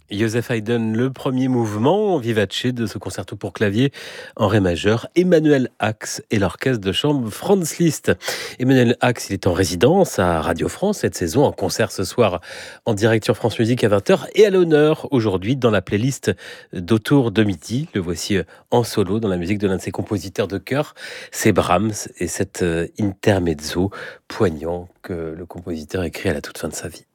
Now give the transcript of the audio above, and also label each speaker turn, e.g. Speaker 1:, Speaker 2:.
Speaker 1: Joseph Haydn, le premier mouvement vivace de ce concerto pour clavier en ré majeur. Emmanuel Ax et l'orchestre de chambre Franz Liszt. Emmanuel Ax, il est en résidence à Radio France cette saison, en concert ce soir en direct sur France Musique à 20h et à l'honneur aujourd'hui dans la playlist d'Autour de midi. Le voici en solo dans la musique de l'un de ses compositeurs de chœur, c'est Brahms et cet intermezzo poignant que le compositeur écrit à la toute fin de sa vie.